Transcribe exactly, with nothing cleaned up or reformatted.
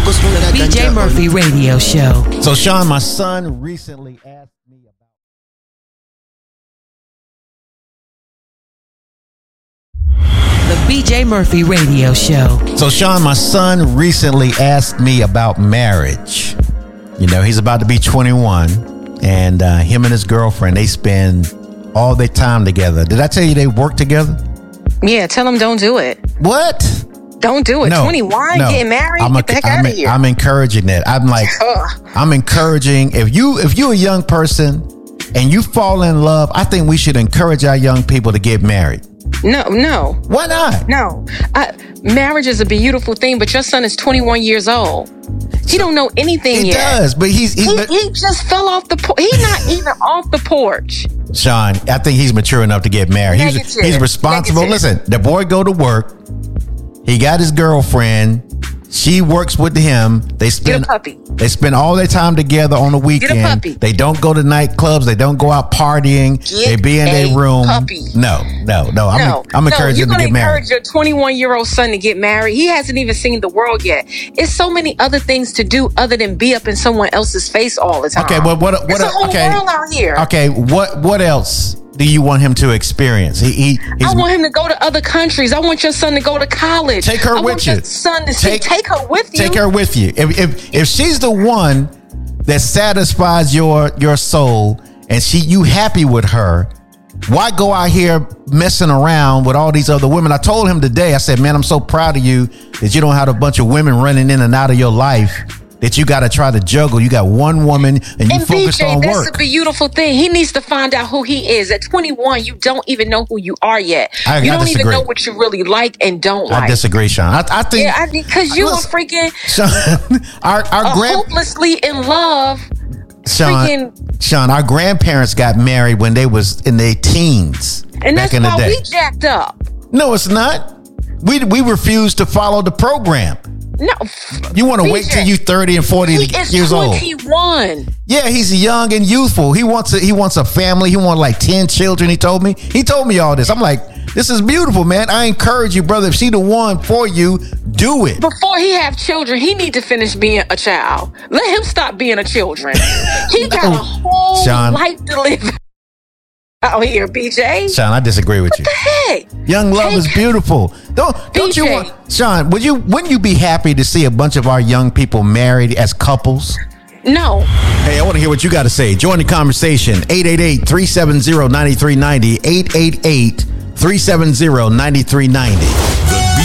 B J Murphy Radio Show. So, Sean, my son recently asked me about the B J Murphy Radio Show. So, Sean, my son recently asked me about marriage. You know, he's about to be twenty-one, and uh, him and his girlfriend, they spend all their time together. Did I tell you they work together? Yeah, tell them don't do it. What? Don't do it. No, twenty-one, no. getting married, I'm get a, the heck I'm out a, of here. I'm encouraging that. I'm like, Ugh. I'm encouraging, if you if you're a young person and you fall in love, I think we should encourage our young people to get married. No, no. Why not? No. I, marriage is a beautiful thing, but your son is twenty-one years old. He don't know anything He yet. does, but he's... he's He, but, he just fell off the porch. He's not even off the porch. Sean, I think he's mature enough to get married. He's, Negative. he's responsible. Negative. Listen, the boy go to work. He got his girlfriend. She works with him. They spend Get a puppy. They spend all their time together on the weekend. puppy. They don't go to nightclubs. They don't go out partying. Get they be in a their room. puppy. No, no, no. I'm, No, I'm no, encouraging you're him to gonna get married. encourage your twenty-one-year-old son to get married. He hasn't even seen the world yet. It's so many other things to do other than be up in someone else's face all the time. Okay, well, what? What? There's a whole okay, world out here. okay. What? What else do you want him to experience? He, he he's, I want him to go to other countries. I want your son to go to college. Take her I with want you. Your son to see. Take- Take her with you. Take her with you. If if if she's the one that satisfies your your soul, and she you happy with her, why go out here messing around with all these other women? I told him today. I said, man, I'm so proud of you that you don't have a bunch of women running in and out of your life that you got to try to juggle. You got one woman and you And focused B J, on that's work. a beautiful thing. He needs to find out who he is. At twenty-one, you don't even know who you are yet. I- you I don't disagree. even know what you really like and don't I like. disagree, Sean. I, I think Yeah, I because you are Listen, freaking Sean, our our uh, grand hopelessly in love. Sean, freaking- Sean, our grandparents got married when they was in their teens. And back that's in the why day. we jacked up. No, it's not. We we refuse to follow the program. No. You want to B J, wait till you thirty and forty He is years old. twenty-one. Yeah, he's young and youthful. He wants a, he wants a family. He wants like ten children. He told me. He told me all this. I'm like, this is beautiful, man. I encourage you, brother. If she the one for you, do it. Before he have children, he need to finish being a child. Let him stop being a children. He got a whole Sean. life to live out here, B J. Sean, I disagree with you. Hey, Young love Take- is beautiful. Don't don't you B J. want, Sean? Would you wouldn't you be happy to see a bunch of our young people married as couples? no. Hey, I want to hear what you got to say. Join the conversation. eight eight eight, three seven zero, nine three nine zero. eight eight eight, three seven zero, nine three nine zero.